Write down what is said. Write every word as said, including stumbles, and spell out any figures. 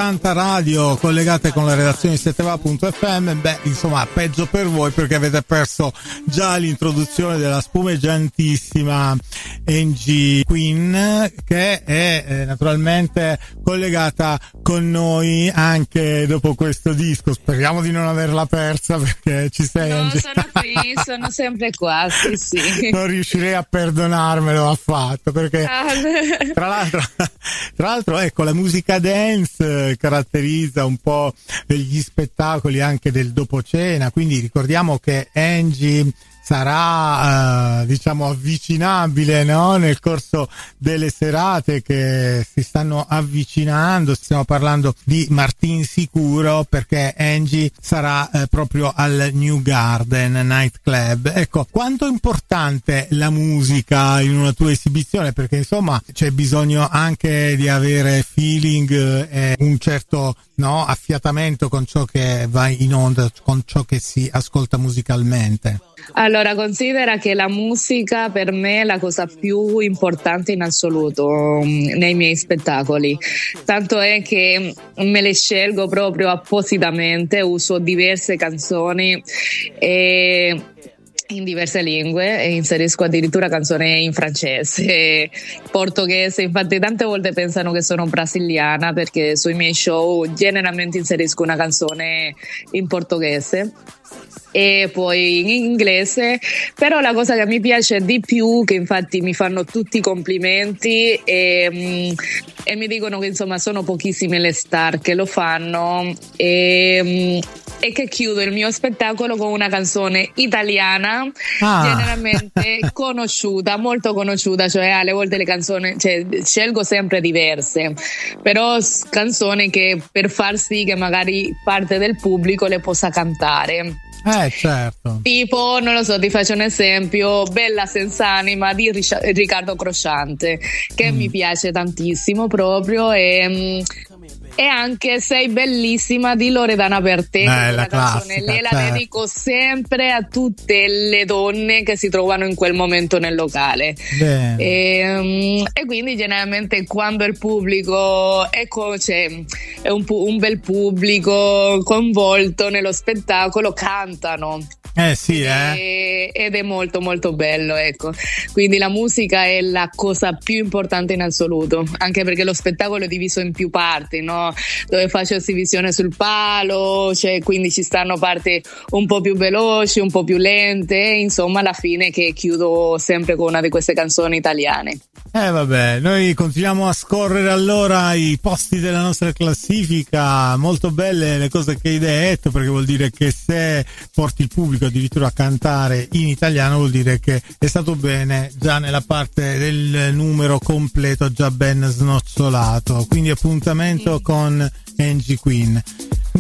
ottanta radio collegate con la redazione di seteva punto effe emme. Beh, insomma, peggio per voi perché avete perso già l'introduzione della spumeggiantissima Angie Queen, che è eh, naturalmente collegata con noi anche dopo questo disco. Speriamo di non averla persa, perché ci sei, no, Angie. Sono qui, sono sempre qua, sì, sì. Non riuscirei a perdonarmelo affatto, perché Ah. tra l'altro tra l'altro ecco, la musica dance caratterizza un po' gli spettacoli anche del dopo cena, quindi ricordiamo che Angie sarà eh, diciamo avvicinabile, no? Nel corso delle serate che si stanno avvicinando. Stiamo parlando di Martin Sicuro, perché Angie sarà eh, proprio al New Garden Night Club. Ecco, quanto è importante la musica in una tua esibizione, perché insomma c'è bisogno anche di avere feeling e un certo, no, affiatamento con ciò che va in onda, con ciò che si ascolta musicalmente. Allora, considera che la musica per me è la cosa più importante in assoluto um, nei miei spettacoli, tanto è che me le scelgo proprio appositamente, uso diverse canzoni e in diverse lingue e inserisco addirittura canzoni in francese, portoghese. Infatti tante volte pensano che sono brasiliana, perché sui miei show generalmente inserisco una canzone in portoghese e poi in inglese. Però la cosa che mi piace di più, che infatti mi fanno tutti i complimenti e, e mi dicono che insomma sono pochissime le star che lo fanno, e, e che chiudo il mio spettacolo con una canzone italiana, ah. generalmente conosciuta, molto conosciuta, cioè alle volte le canzoni, cioè, scelgo sempre diverse, però canzoni che per far sì che magari parte del pubblico le possa cantare. Eh, certo. Tipo, non lo so, ti faccio un esempio: Bella Senz'anima di Ric- Riccardo Crociante, che mm. mi piace tantissimo proprio, e, e anche Sei bellissima di Loredana Bertè, eh, la canzone lei la certo. dedico sempre a tutte le donne che si trovano in quel momento nel locale. E, e quindi generalmente quando il pubblico, ecco, c'è è un, un bel pubblico coinvolto nello spettacolo, cantano. Eh sì, eh. Ed è molto molto bello, ecco. Quindi la musica è la cosa più importante in assoluto, anche perché lo spettacolo è diviso in più parti, no? Dove faccio esibisione sul palo, cioè, quindi ci stanno parti un po' più veloci, un po' più lente, insomma alla fine che chiudo sempre con una di queste canzoni italiane. Eh vabbè, noi continuiamo a scorrere allora i posti della nostra classifica. Molto belle le cose che hai detto, perché vuol dire che se porti il pubblico addirittura a cantare in italiano vuol dire che è stato bene già nella parte del numero completo, già ben snocciolato. Quindi appuntamento con Angie Queen.